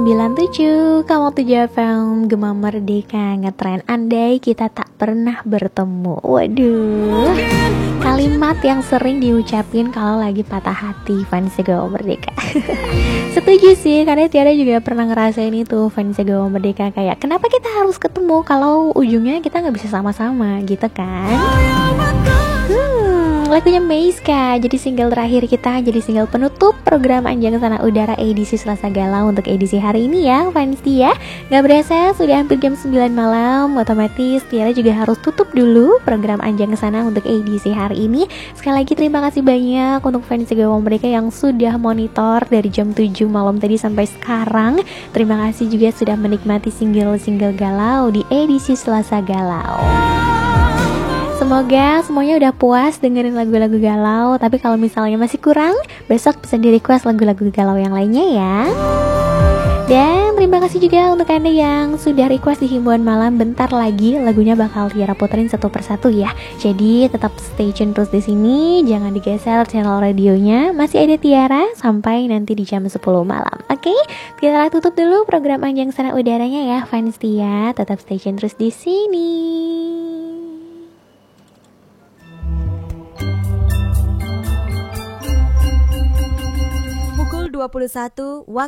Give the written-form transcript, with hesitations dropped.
97 Kamu 7 FM Gema Merdeka ngetren andai kita tak pernah bertemu. Waduh, kalimat yang sering diucapin kalau lagi patah hati fans Gema Merdeka. Setuju sih, karena Tiara juga pernah ngerasain itu fans Gema Merdeka. Kayak kenapa kita harus ketemu kalau ujungnya kita gak bisa sama-sama gitu kan. Lagunya Meiska jadi single terakhir kita, jadi single penutup program Anjang Sana Udara edisi Selasa Galau untuk edisi hari ini ya fans ya. Gak berasa sudah hampir jam 9 malam, otomatis Tiara juga harus tutup dulu program Anjang Sana untuk edisi hari ini. Sekali lagi terima kasih banyak untuk fans Gema Merdeka yang sudah monitor dari jam 7 malam tadi sampai sekarang. Terima kasih juga sudah menikmati single-single galau di edisi Selasa Galau. Semoga semuanya udah puas dengerin lagu-lagu galau. Tapi kalau misalnya masih kurang, besok bisa di-request lagu-lagu galau yang lainnya ya. Dan terima kasih juga untuk Anda yang sudah request di Himbauan Malam. Bentar lagi lagunya bakal Tiara puterin satu persatu ya. Jadi tetap stay tune terus di sini, jangan digeser channel radionya. Masih ada Tiara sampai nanti di jam 10 malam. Oke, Tiara tutup dulu program Anjang Sana Udaranya ya fans Tia. Tetap stay tune terus di sini. Pukul 21 waktu